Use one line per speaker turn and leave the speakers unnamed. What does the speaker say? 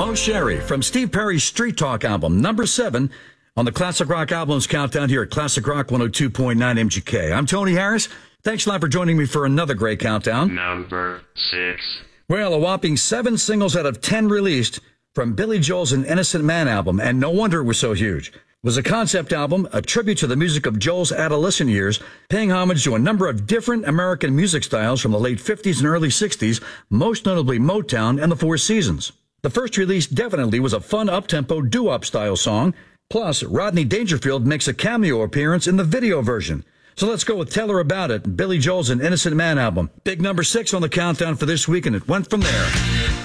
Oh Sherry from Steve Perry's Street Talk album, number 7 on the Classic Rock Albums Countdown here at Classic Rock 102.9 MGK. I'm Tony Harris. Thanks a lot for joining me for another great countdown.
Number 6.
Well, a whopping 7 singles out of 10 released from Billy Joel's An Innocent Man album, and no wonder it was so huge. It was a concept album, a tribute to the music of Joel's adolescent years, paying homage to a number of different American music styles from the late 50s and early 60s, most notably Motown and the Four Seasons. The first release definitely was a fun up-tempo doo-wop style song. Plus, Rodney Dangerfield makes a cameo appearance in the video version. So let's go with Tell Her About It, Billy Joel's An Innocent Man album. Big number 6 on the countdown for this week, and it went from there.